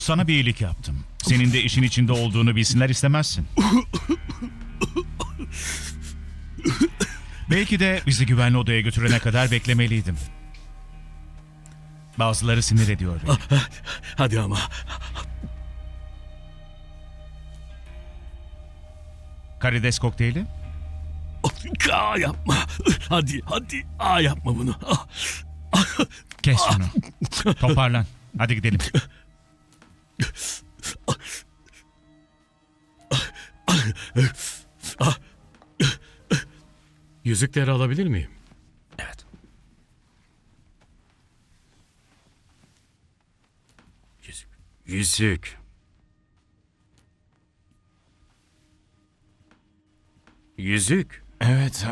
Sana bir iyilik yaptım. Senin de işin içinde olduğunu bilsinler istemezsin. Belki de bizi güvenli odaya götürene kadar beklemeliydim. Bazıları sinir ediyor beni. Hadi ama. Karides kokteyli? Yapma. Hadi. Yapma bunu. Kes şunu. Toparlan. Hadi gidelim. Yüzükleri alabilir miyim? Evet. Yüzük. Yüzük. Evet,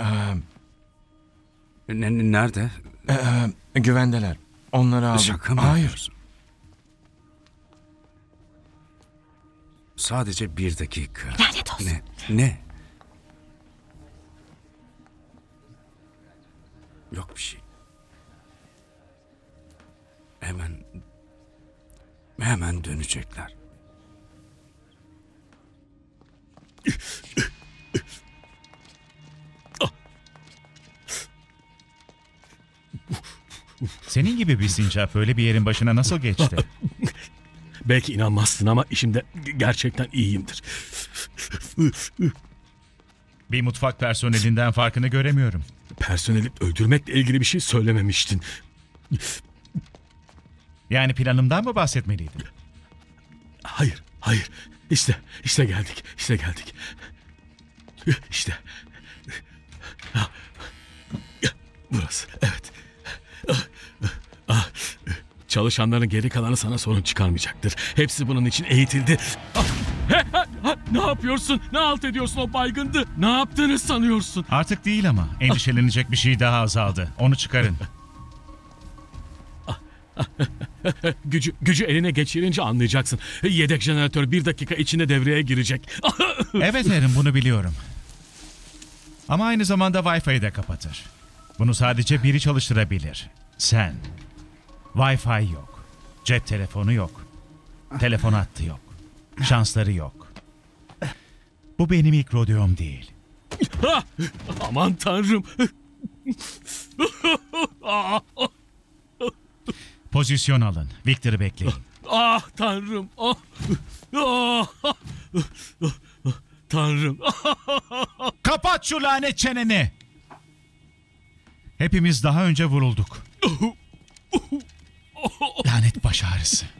Nerede? güvendeler. Onları aldım. Şaka mı Hayır. yapıyorsun? Sadece bir dakika. Lanet olsun. Ne? Yok bir şey. Hemen dönecekler. Senin gibi bir sincap öyle bir yerin başına nasıl geçti? Belki inanmazsın ama işimde gerçekten iyiyimdir. Bir mutfak personelinden farkını göremiyorum. Personeli öldürmekle ilgili bir şey söylememiştin. Yani planımdan mı bahsetmeliydin? Hayır. İşte geldik. İşte. Burası, evet. Çalışanların geri kalanı sana sorun çıkarmayacaktır. Hepsi bunun için eğitildi. Ne yapıyorsun? Ne halt ediyorsun, o baygındı? Ne yaptığını sanıyorsun? Artık değil ama endişelenecek bir şey daha azaldı. Onu çıkarın. Gücü eline geçirince anlayacaksın. Yedek jeneratör 1 dakika içinde devreye girecek. Evet Erin, bunu biliyorum. Ama aynı zamanda Wi-Fi'yi de kapatır. Bunu sadece biri çalıştırabilir. Sen. Wi-Fi yok. Cep telefonu yok. Telefon hattı yok. Şansları yok. Bu benim ilk rodeom değil. Aman tanrım. Pozisyon alın. Victor'ı bekleyin. Ah tanrım. Tanrım. Kapat şu lanet çeneni! Hepimiz daha önce vurulduk. Lanet baş ağrısı.